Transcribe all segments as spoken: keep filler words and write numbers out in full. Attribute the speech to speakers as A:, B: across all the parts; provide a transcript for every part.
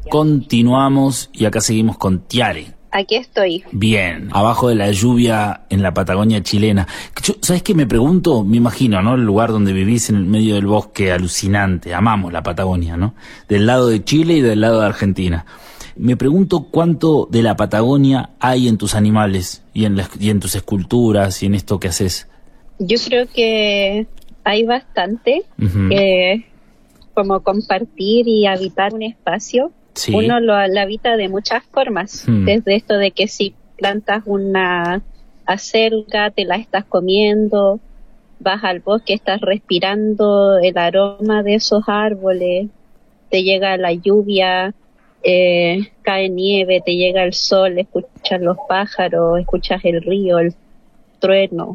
A: Continuamos y acá seguimos con Tiare.
B: Aquí estoy.
A: Bien, abajo de la lluvia en la Patagonia chilena. Yo, ¿sabes qué me pregunto? Me imagino, ¿no? El lugar donde vivís en el medio del bosque alucinante. Amamos la Patagonia, ¿no? Del lado de Chile y del lado de Argentina. Me pregunto cuánto de la Patagonia hay en tus animales y en, las, y en tus esculturas y en esto que haces.
B: Yo creo que hay bastante.
A: Uh-huh.
B: eh, como compartir y habitar un espacio. Sí. Uno lo, lo habita de muchas formas, hmm. desde esto de que si plantas una acelga, te la estás comiendo, vas al bosque, estás respirando el aroma de esos árboles, te llega la lluvia, eh, cae nieve, te llega el sol, escuchas los pájaros, escuchas el río, el trueno,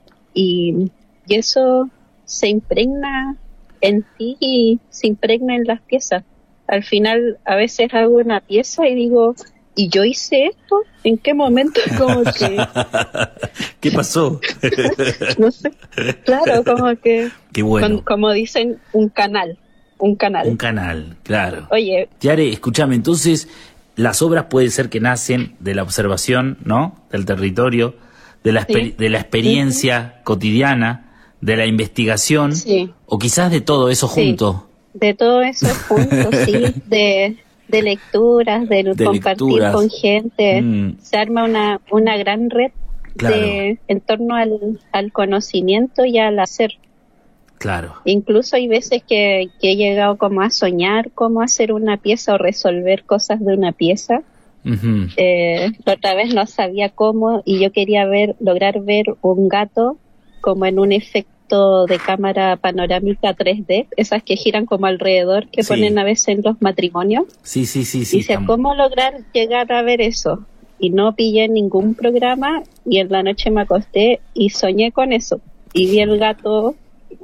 B: y, y eso se impregna en ti y se impregna en las piezas. Al final, a veces hago una pieza y digo, ¿y yo hice esto? ¿En qué momento? Como que...
A: ¿Qué pasó?
B: No sé. Claro, como que...
A: Qué bueno.
B: Con, como dicen, un canal. Un canal.
A: Un canal, claro.
B: Oye.
A: Tiare, escúchame, entonces, las obras puede ser que nacen de la observación, ¿no? Del territorio, de la, sí. de la experiencia sí. cotidiana, de la investigación,
B: sí.
A: o quizás de todo eso
B: sí.
A: junto.
B: De todo eso junto, sí, de, de lecturas, de, de compartir lecturas. Con gente, mm. se arma una, una gran red
A: claro.
B: de, en torno al, al conocimiento y al hacer.
A: Claro.
B: Incluso hay veces que, que he llegado como a soñar cómo hacer una pieza o resolver cosas de una pieza.
A: Uh-huh.
B: Eh, la otra vez no sabía cómo y yo quería ver, lograr ver un gato como en un efecto de cámara panorámica tres D, esas que giran como alrededor, que sí. ponen a veces en los matrimonios.
A: Sí, sí, sí. sí
B: y decía, ¿cómo lograr llegar a ver eso? Y no pillé ningún programa y en la noche me acosté y soñé con eso. Y vi el gato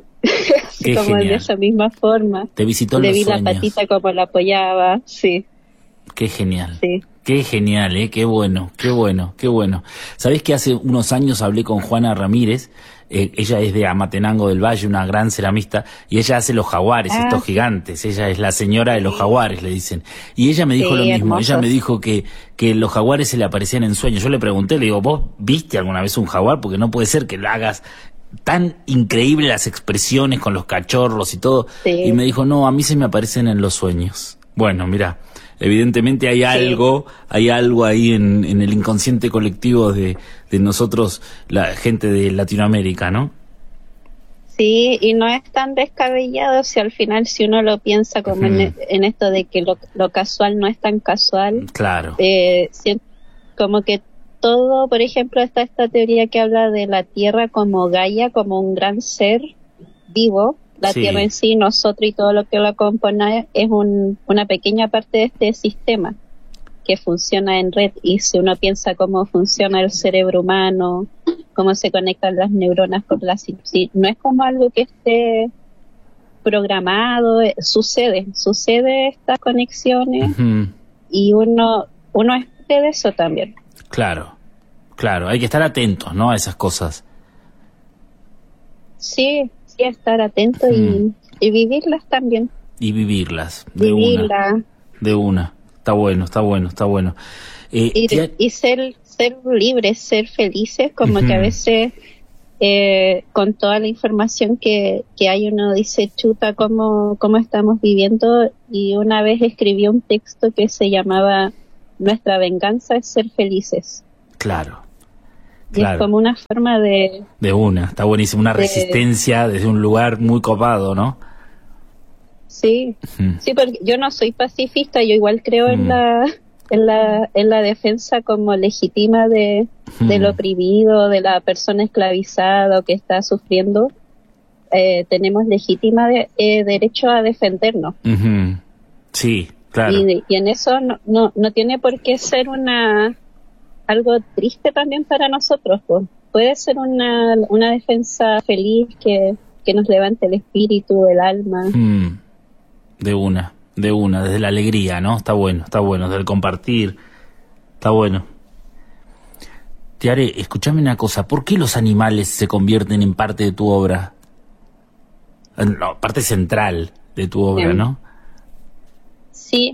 B: así como genial. De esa misma forma.
A: Te visitó en
B: Le
A: los
B: vi
A: sueños.
B: La patita como la apoyaba, sí.
A: Qué genial.
B: Sí.
A: Qué genial, ¿eh? Qué bueno, qué bueno, qué bueno. ¿Sabés que hace unos años hablé con Juana Ramírez? Eh, ella es de Amatenango del Valle, una gran ceramista, y ella hace los jaguares, ah, estos gigantes. Ella es la señora de los jaguares, le dicen. Y ella me dijo sí, lo mismo.
B: Hermosos.
A: Ella me dijo que, que los jaguares se le aparecían en sueños. Yo le pregunté, le digo, ¿vos viste alguna vez un jaguar? Porque no puede ser que lo hagas tan increíble las expresiones con los cachorros y todo.
B: Sí.
A: Y me dijo, no, a mí se me aparecen en los sueños. Bueno, mira. Evidentemente hay algo, sí. hay algo ahí en, en el inconsciente colectivo de, de nosotros, la gente de Latinoamérica, ¿no?
B: Sí, y no es tan descabellado si al final si uno lo piensa como mm. en, en esto de que lo, lo casual no es tan casual.
A: Claro.
B: Eh, como que todo, por ejemplo, está esta teoría que habla de la Tierra como Gaia, como un gran ser vivo. La sí. Tierra en sí, nosotros y todo lo que lo compone es un, una pequeña parte de este sistema que funciona en red. Y si uno piensa cómo funciona el cerebro humano, cómo se conectan las neuronas con las... Sí, no es como algo que esté programado, sucede, sucede estas conexiones
A: uh-huh.
B: y uno, uno es parte de eso también.
A: Claro, claro, hay que estar atentos, ¿no? A esas cosas.
B: Sí, sí, estar atento y, y vivirlas también.
A: Y vivirlas, de
B: Vivirla.
A: una. De una. Está bueno, está bueno, está bueno. Eh,
B: y,
A: tía...
B: y ser ser libres, ser felices, como uh-huh. que a veces eh, con toda la información que, que hay uno dice, chuta, ¿cómo, cómo estamos viviendo? Y una vez escribí un texto que se llamaba Nuestra venganza es ser felices.
A: Claro.
B: Y
A: Claro.
B: es como una forma de...
A: De una, está buenísimo, una
B: de,
A: resistencia desde un lugar muy copado, ¿no?
B: Sí,
A: uh-huh.
B: sí, porque yo no soy pacifista, yo igual creo uh-huh. en la en la en la defensa como legítima de uh-huh. del oprimido, de la persona esclavizada o que está sufriendo. Eh, tenemos legítima de, eh, derecho a defendernos.
A: Uh-huh. Sí, claro.
B: Y, y en eso no, no, no tiene por qué ser una... algo triste también para nosotros, pues. Puede ser una, una defensa feliz que, que nos levante el espíritu, el alma.
A: Mm, de una, de una, desde la alegría, ¿no? Está bueno, está bueno, desde el compartir, está bueno. Tiare, escúchame una cosa, ¿por qué los animales se convierten en parte de tu obra? En la parte central de tu obra,
B: Bien.
A: ¿no?
B: Sí,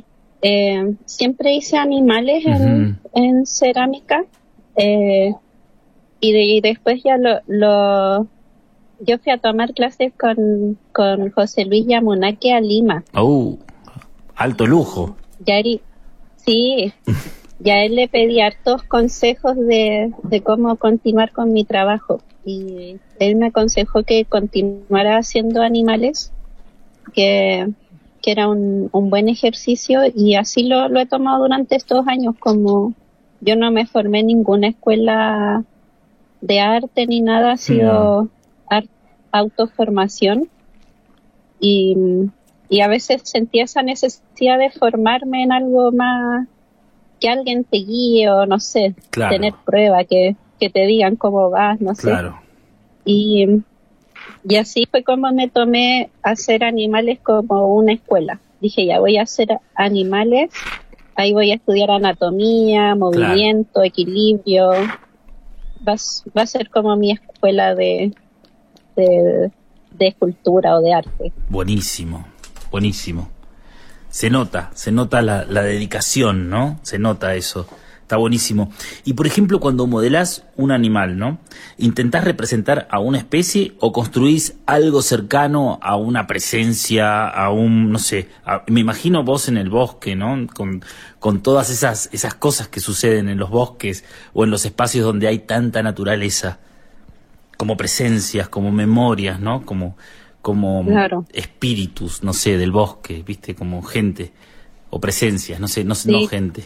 B: Eh, siempre hice animales en, uh-huh. en cerámica eh, y, de, y después ya lo, lo yo fui a tomar clases con, con José Luis Yamunaki a Lima.
A: ¡Oh! Alto lujo.
B: Ya él, sí, ya él le pedí hartos consejos de, de cómo continuar con mi trabajo y él me aconsejó que continuara haciendo animales, que, que era un, un buen ejercicio y así lo, lo he tomado durante estos años. Como yo no me formé en ninguna escuela de arte ni nada, ha sido... No. autoformación y, y a veces sentía esa necesidad de formarme en algo más, que alguien te guíe o no sé, claro. tener prueba, que, que te digan cómo vas, no sé.
A: Claro.
B: Y, y así fue como me tomé hacer animales como una escuela. Dije, ya voy a hacer animales, ahí voy a estudiar anatomía, movimiento, claro. equilibrio. Va, va a ser como mi escuela de De, de escultura o de arte.
A: Buenísimo, buenísimo. Se nota, se nota la, la dedicación, ¿no? Se nota eso. Está buenísimo. Y por ejemplo, cuando modelás un animal, ¿no? ¿Intentás representar a una especie o construís algo cercano a una presencia, a un, no sé, a, me imagino vos en el bosque, ¿no? Con, con todas esas, esas cosas que suceden en los bosques o en los espacios donde hay tanta naturaleza. Como presencias, como memorias, ¿no? Como, como
B: claro.
A: espíritus, no sé, del bosque, ¿viste? Como gente, o presencias, no sé, no, sí. no gente.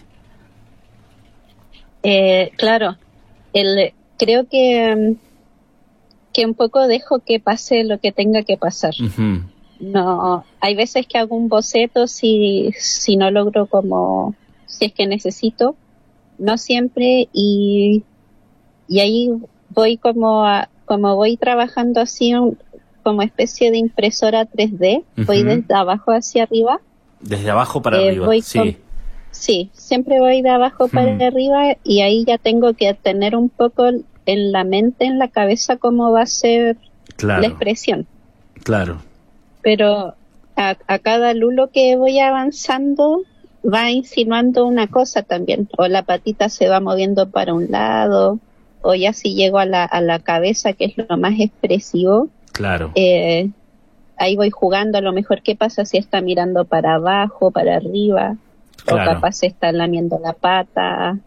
B: Eh, claro, el, creo que, que un poco dejo que pase lo que tenga que pasar.
A: Uh-huh.
B: No, hay veces que hago un boceto si, si no logro como, si es que necesito, no siempre, y, y ahí voy como a, como voy trabajando así un, como especie de impresora tres D, uh-huh. voy desde abajo hacia arriba.
A: Desde abajo para eh, arriba,
B: voy
A: sí.
B: Con, sí, siempre voy de abajo para uh-huh. arriba y ahí ya tengo que tener un poco en la mente, en la cabeza, cómo va a ser
A: claro.
B: la expresión.
A: Claro.
B: Pero a, a cada lulo que voy avanzando va insinuando una cosa también, o la patita se va moviendo para un lado, o ya si llego a la, a la cabeza, que es lo más expresivo,
A: claro.
B: eh, ahí voy jugando a lo mejor qué pasa si está mirando para abajo, para arriba, claro. o capaz se está lamiendo la pata.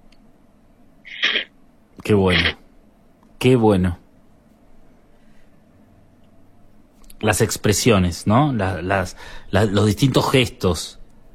A: Qué bueno, qué bueno. Las expresiones, ¿no? Las, las, las, los distintos gestos.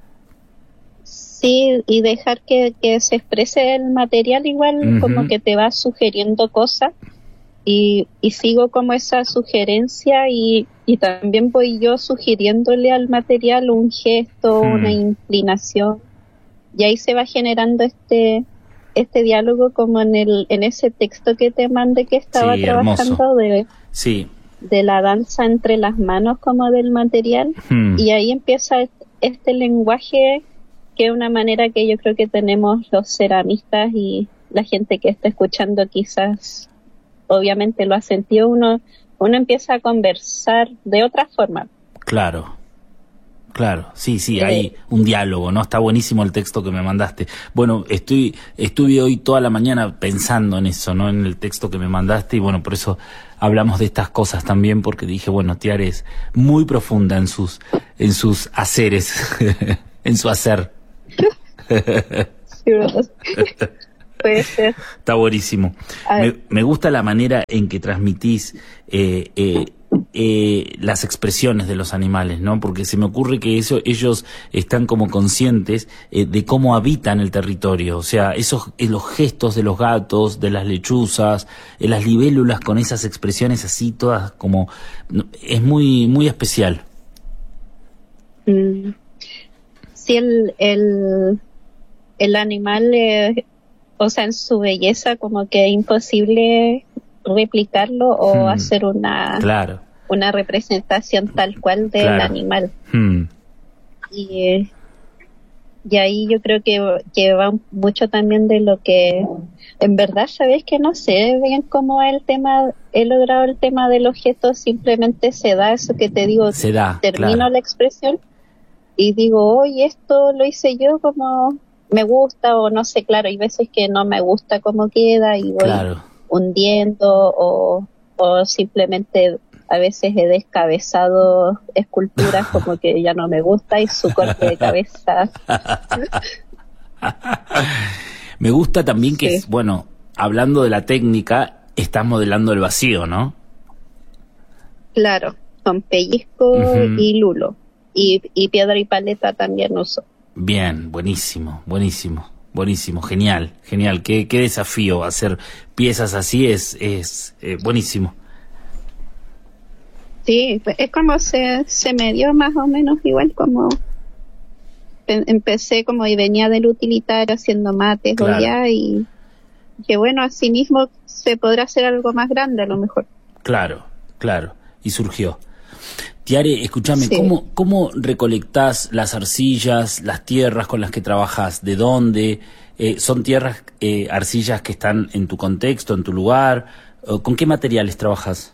B: Sí, y dejar que, que se exprese el material igual, uh-huh. como que te va sugiriendo cosas y, y sigo como esa sugerencia y, y también voy yo sugiriéndole al material un gesto, uh-huh. una inclinación, y ahí se va generando este este diálogo como en el en ese texto que te mandé que estaba
A: sí,
B: trabajando de,
A: sí.
B: de la danza entre las manos como del material, uh-huh. y ahí empieza este lenguaje que es una manera que yo creo que tenemos los ceramistas y la gente que está escuchando quizás obviamente lo ha sentido, uno uno empieza a conversar de otra forma.
A: Claro, claro, sí, sí, eh, hay un diálogo, ¿no? Está buenísimo el texto que me mandaste. Bueno, estoy estuve hoy toda la mañana pensando en eso, ¿no? En el texto que me mandaste y bueno, por eso hablamos de estas cosas también, porque dije, bueno, Tiare es muy profunda en sus, en sus haceres, en su hacer.
B: Sí, puede ser.
A: Está buenísimo. Me, me gusta la manera en que transmitís eh, eh, eh, las expresiones de los animales, ¿no? Porque se me ocurre que eso, ellos están como conscientes eh, de cómo habitan el territorio. O sea, esos eh, los gestos de los gatos, de las lechuzas, eh, las libélulas con esas expresiones así todas como... Es muy, muy especial.
B: Mm. Sí, el, el, el animal, eh, o sea, en su belleza como que es imposible replicarlo o hmm. hacer una,
A: claro.
B: una representación tal cual del
A: claro.
B: animal.
A: Hmm.
B: Y, y ahí yo creo que, que va mucho también de lo que, en verdad, sabes que no sé bien cómo el tema, he logrado el tema de los gestos, simplemente se da eso que te digo,
A: se da,
B: termino
A: claro.
B: la expresión. y digo, oye, esto lo hice yo, como me gusta o no sé, claro, hay veces que no me gusta cómo queda y voy claro. hundiendo o, o simplemente a veces he descabezado esculturas como que ya no me gusta y su corte de cabeza.
A: Me gusta también que, sí. bueno, hablando de la técnica, estás modelando el vacío, ¿no?
B: Claro, con pellizco uh-huh. y lulo. Y, y piedra y paleta también uso.
A: Bien, buenísimo, buenísimo, buenísimo, genial, genial. Qué, qué desafío hacer piezas así, es, es eh, buenísimo.
B: Sí, es como se, se me dio más o menos igual como empecé como y venía del utilitario haciendo mates claro. o ya y que bueno, así mismo se podrá hacer algo más grande a lo mejor.
A: Claro, claro, y surgió. Tiare, escúchame, sí. ¿cómo, ¿cómo recolectás las arcillas, las tierras con las que trabajas? ¿De dónde? Eh, ¿Son tierras, eh, arcillas que están en tu contexto, en tu lugar? ¿Con qué materiales trabajas?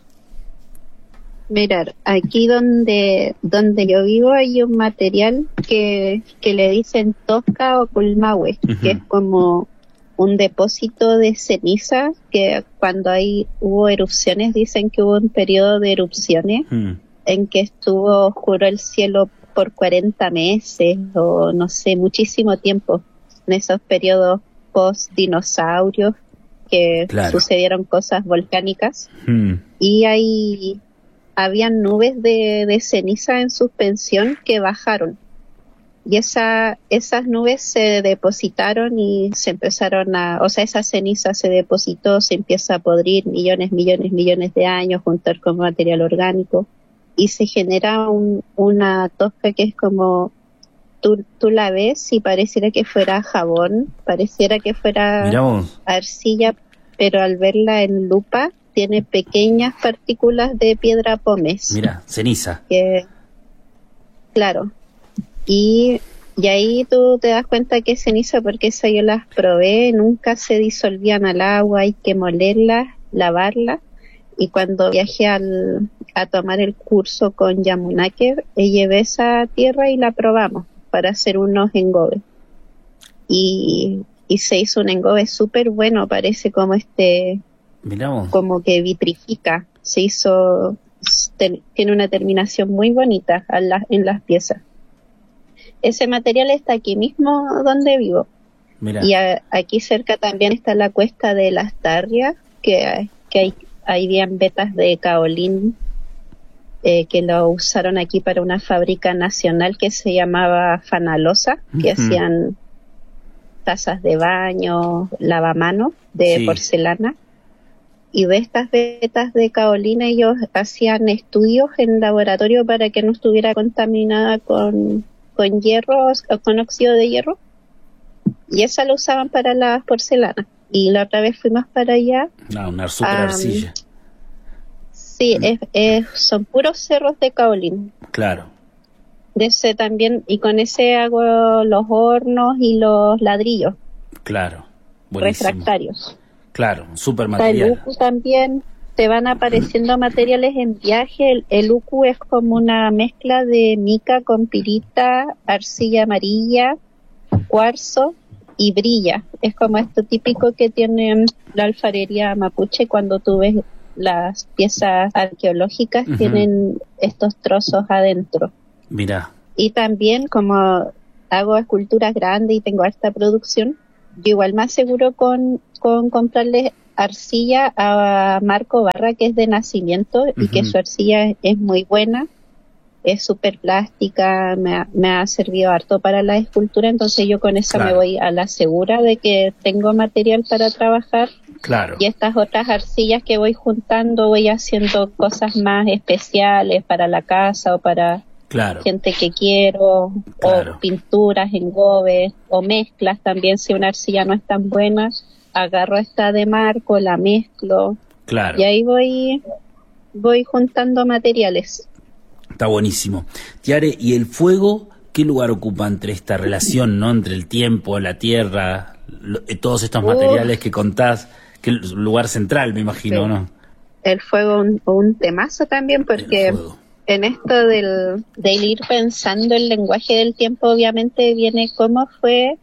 B: Mirar, aquí donde donde yo vivo hay un material que, que le dicen tosca o culmahue, uh-huh. que es como un depósito de ceniza que cuando hay hubo erupciones, dicen que hubo un periodo de erupciones uh-huh. en que estuvo oscuro el cielo por cuarenta meses o no sé, muchísimo tiempo, en esos periodos post-dinosaurios que claro. sucedieron cosas volcánicas uh-huh. y hay... habían nubes de, de ceniza en suspensión que bajaron y esa esas nubes se depositaron y se empezaron a, o sea, esa ceniza se depositó, se empieza a podrir millones, millones, millones de años, juntar con material orgánico y se genera un, una tosca que es como, tú, tú la ves y pareciera que fuera jabón, pareciera que fuera Miramos. arcilla, pero al verla en lupa tiene pequeñas partículas de piedra pómez.
A: Mira, ceniza.
B: Que, claro. Y, y ahí tú te das cuenta que es ceniza porque esa yo las probé, nunca se disolvían al agua, hay que molerlas, lavarlas. Y cuando viajé al, a tomar el curso con Yamunaker, llevé esa tierra y la probamos para hacer unos engobes. Y, y se hizo un engobe súper bueno, parece como este...
A: Miramos.
B: como que vitrifica, se hizo, ten, tiene una terminación muy bonita a la, en las piezas. Ese material está aquí mismo donde vivo.
A: Mira.
B: Y a, aquí cerca también está la cuesta de las Tarrias, que, que hay, hay bien vetas de caolín eh, que lo usaron aquí para una fábrica nacional que se llamaba Fanalosa, que uh-huh. hacían tazas de baño, lavamanos de sí. porcelana. Y de estas vetas de caolina ellos hacían estudios en laboratorio para que no estuviera contaminada con, con hierro o con óxido de hierro. Y esa la usaban para las porcelanas. Y la otra vez fuimos para allá.
A: No, una super um, arcilla.
B: Sí, mm. es, es, son puros cerros de caolina.
A: Claro.
B: De ese también, y con ese hago los hornos y los ladrillos.
A: Claro, buenísimo.
B: Refractarios.
A: Claro, super material.
B: El uku también, te van apareciendo materiales en viaje. El, el uku es como una mezcla de mica con pirita, arcilla amarilla, cuarzo y brilla. Es como esto típico que tiene la alfarería mapuche cuando tú ves las piezas arqueológicas, uh-huh. tienen estos trozos adentro.
A: Mira.
B: Y también como hago esculturas grandes y tengo esta producción, yo igual me aseguro con, con comprarle arcilla a Marco Barra, que es de nacimiento, uh-huh. y que su arcilla es, es muy buena, es súper plástica, me ha, me ha servido harto para la escultura, entonces yo con esa claro. me voy a la segura de que tengo material para trabajar.
A: Claro.
B: Y estas otras arcillas que voy juntando, voy haciendo cosas más especiales para la casa o para...
A: Claro.
B: gente que quiero, claro. o pinturas, engobes, o mezclas también, si una arcilla no es tan buena, agarro esta de Marco, la mezclo,
A: claro.
B: y ahí voy voy juntando materiales.
A: Está buenísimo. Tiare, ¿y el fuego qué lugar ocupa entre esta relación, no, entre el tiempo, la tierra, lo, todos estos materiales uh, que contás? ¿Qué lugar central, me imagino, sí. no?
B: El fuego un, un temazo también, porque en esto del, del ir pensando el lenguaje del tiempo, obviamente viene cómo fue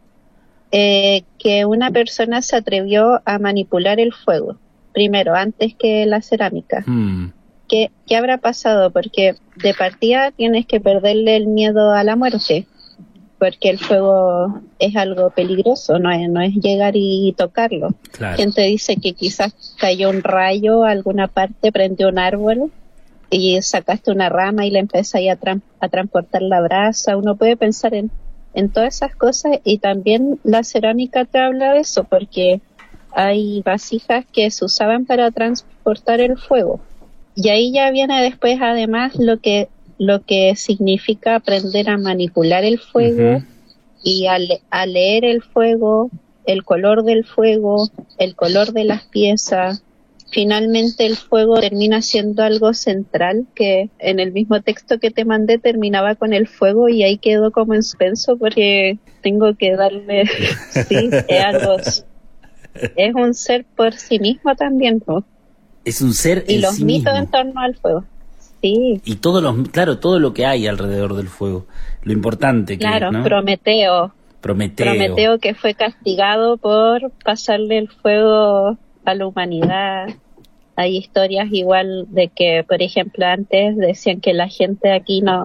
B: eh, que una persona se atrevió a manipular el fuego, primero, antes que la cerámica. Mm. ¿Qué, ¿Qué habrá pasado? Porque de partida tienes que perderle el miedo a la muerte, porque el fuego es algo peligroso, no es, no es llegar y tocarlo. Claro. Gente dice que quizás cayó un rayo a alguna parte, prendió un árbol y sacaste una rama y le empezaste a, tra- a transportar la brasa. Uno puede pensar en, en todas esas cosas, y también la cerámica te habla de eso, porque hay vasijas que se usaban para transportar el fuego. Y ahí ya viene después además lo que lo que significa aprender a manipular el fuego, uh-huh. y a, le- a leer el fuego, el color del fuego, el color de las piezas. Finalmente el fuego termina siendo algo central, que en el mismo texto que te mandé terminaba con el fuego, y ahí quedó como en suspenso porque tengo que darle, sí, es algo, es un ser por sí mismo también, ¿no?
A: Es un ser
B: y
A: en
B: los
A: sí
B: mitos
A: mismo.
B: En torno al fuego. Sí.
A: Y todos los, claro, todo lo que hay alrededor del fuego, lo importante que
B: claro,
A: es, ¿no?
B: Prometeo.
A: Prometeo.
B: Prometeo que fue castigado por pasarle el fuego a la humanidad. Hay historias igual de que, por ejemplo, antes decían que la gente aquí no,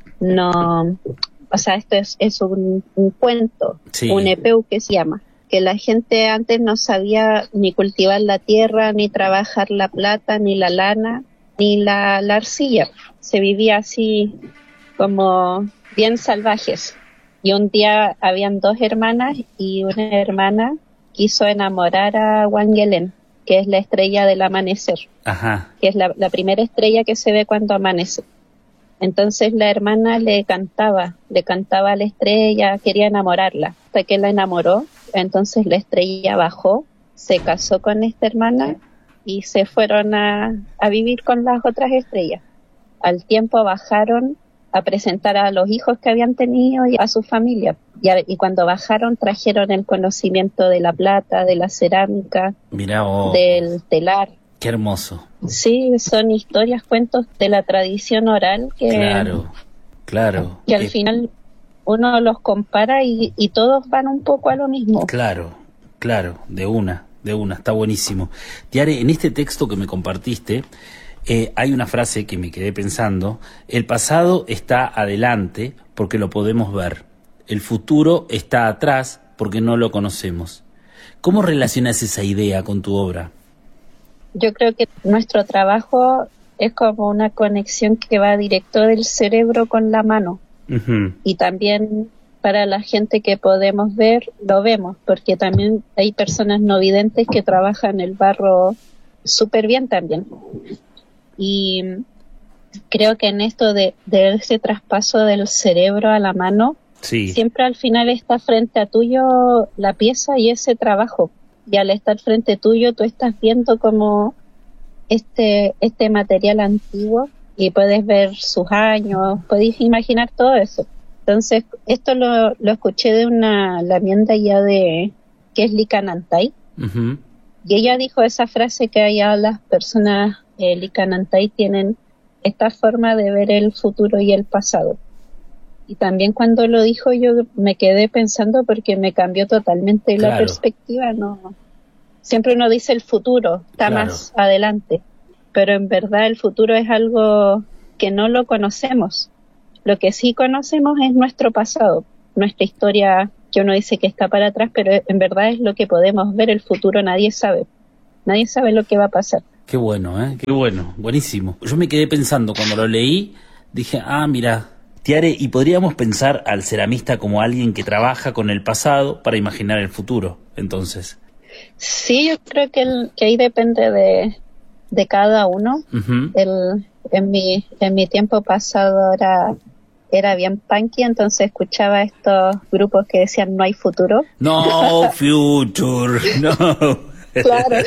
B: no, o sea, esto es, es un, un cuento, sí. un epeu que se llama, que la gente antes no sabía ni cultivar la tierra, ni trabajar la plata, ni la lana, ni la, la arcilla. Se vivía así como bien salvajes. Y un día habían dos hermanas, y una hermana quiso enamorar a Wangelén, que es la estrella del amanecer. Ajá. Que es la, la primera estrella que se ve cuando amanece. Entonces la hermana le cantaba, le cantaba a la estrella, quería enamorarla, hasta que la enamoró. Entonces la estrella bajó, se casó con esta hermana y se fueron a, a vivir con las otras estrellas. Al tiempo bajaron a presentar a los hijos que habían tenido y a su familia. Y, a, y cuando bajaron trajeron el conocimiento de la plata, de la cerámica, Mirá, oh, del telar.
A: Qué hermoso.
B: Sí, son historias, cuentos de la tradición oral que,
A: claro, claro.
B: que al
A: que...
B: final uno los compara y, y todos van un poco a lo mismo.
A: Claro, claro, de una, de una, está buenísimo. Tiare, en este texto que me compartiste, eh, hay una frase que me quedé pensando: el pasado está adelante porque lo podemos ver, el futuro está atrás porque no lo conocemos. ¿Cómo relacionas esa idea con tu obra?
B: Yo creo que nuestro trabajo es como una conexión que va directo del cerebro con la mano. Uh-huh. Y también para la gente que podemos ver, lo vemos, porque también hay personas no videntes que trabajan el barro súper bien también. Y creo que en esto de, de ese traspaso del cerebro a la mano, sí. siempre al final está frente a tuyo la pieza y ese trabajo. Y al estar frente tuyo, tú estás viendo como este, este material antiguo, y puedes ver sus años, puedes imaginar todo eso. Entonces, esto lo, lo escuché de una lamienda ya de, que es Licanantay, uh-huh. y ella dijo esa frase que allá las personas eh, Licanantay tienen esta forma de ver el futuro y el pasado. Y también cuando lo dijo yo me quedé pensando, porque me cambió totalmente claro. la perspectiva. No, siempre uno dice el futuro, está claro. más adelante, pero en verdad el futuro es algo que no lo conocemos. Lo que sí conocemos es nuestro pasado, nuestra historia, que uno dice que está para atrás, pero en verdad es lo que podemos ver. El futuro nadie sabe, nadie sabe lo que va a pasar.
A: Qué bueno, ¿eh? Qué bueno, buenísimo. Yo me quedé pensando cuando lo leí, dije, ah, mira, Tiare, y podríamos pensar al ceramista como alguien que trabaja con el pasado para imaginar el futuro, entonces.
B: Sí, yo creo que, el, que ahí depende de, de cada uno. Uh-huh. El, en mi en mi tiempo pasado era, era bien punky, entonces escuchaba estos grupos que decían no hay futuro.
A: No future, no.
B: Claro.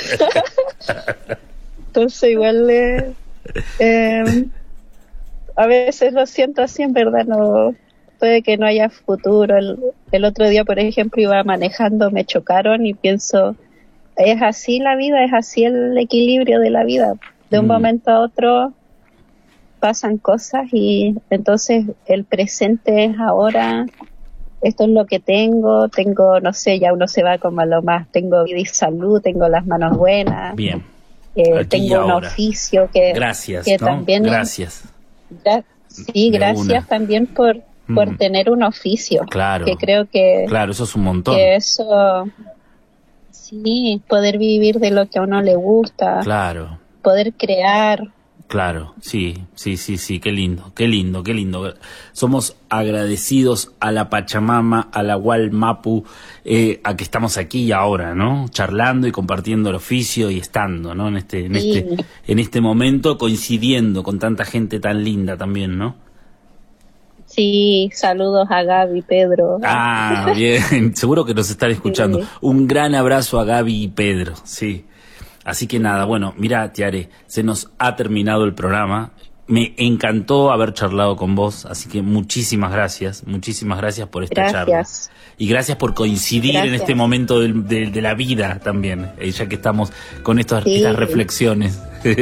B: Entonces igual eh, eh, a veces lo siento así, en verdad no, puede que no haya futuro. El, el otro día, por ejemplo, iba manejando, me chocaron y pienso, es así la vida, es así el equilibrio de la vida. De un mm. momento a otro pasan cosas y entonces el presente es ahora, esto es lo que tengo, tengo, no sé, ya uno se va como a lo más, tengo vida y salud, tengo las manos buenas.
A: Bien.
B: Eh, tengo un oficio que,
A: gracias,
B: que
A: ¿no?
B: también...
A: Gracias.
B: Ya, sí, de gracias una. también por, por mm. tener un oficio.
A: Claro.
B: Que creo que...
A: Claro, eso es un montón.
B: Que eso... Sí, poder vivir de lo que a uno le gusta.
A: Claro.
B: Poder crear.
A: Claro, sí, sí, sí, sí, qué lindo, qué lindo, qué lindo. Somos agradecidos a la Pachamama, a la Hualmapu, eh, a que estamos aquí y ahora, ¿no? Charlando y compartiendo el oficio y estando, ¿no? En este, en sí. este, en este momento coincidiendo con tanta gente tan linda también, ¿no?
B: Sí, saludos a Gaby, Pedro.
A: Ah, bien, seguro que nos están escuchando. Sí. Un gran abrazo a Gaby y Pedro, sí. Así que nada, bueno, mira, Tiare, se nos ha terminado el programa. Me encantó haber charlado con vos, así que muchísimas gracias, muchísimas gracias por esta
B: gracias.
A: charla. Y gracias por coincidir gracias. en este momento de, de, de la vida también, ya que estamos con estas, sí. estas reflexiones.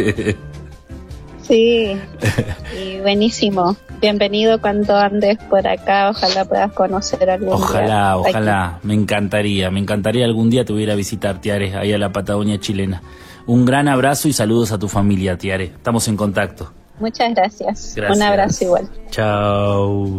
B: Sí, y buenísimo. Bienvenido cuando andes por acá, ojalá puedas conocer algún
A: Ojalá,
B: día.
A: ojalá, aquí. me encantaría, me encantaría algún día te hubiera a visitar, Tiare, ahí a la Patagonia chilena. Un gran abrazo y saludos a tu familia, Tiare. Estamos en contacto.
B: Muchas gracias.
A: gracias.
B: Un abrazo igual.
A: Chao.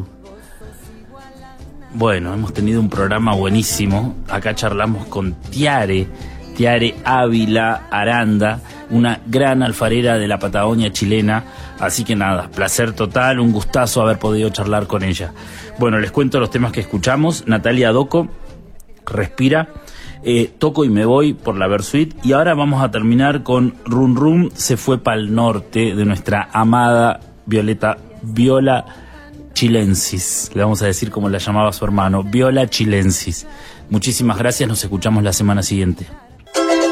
A: Bueno, hemos tenido un programa buenísimo. Acá charlamos con Tiare, Tiare Ávila Aranda, una gran alfarera de la Patagonia chilena. Así que nada, placer total, un gustazo haber podido charlar con ella. Bueno, les cuento los temas que escuchamos. Natalia Doco, Respira, eh, Toco y me voy por la Versuit. Y ahora vamos a terminar con Rum Rum se fue pa'l norte, de nuestra amada Violeta, Viola Chilensis. Le vamos a decir como la llamaba su hermano, Viola Chilensis. Muchísimas gracias, nos escuchamos la semana siguiente.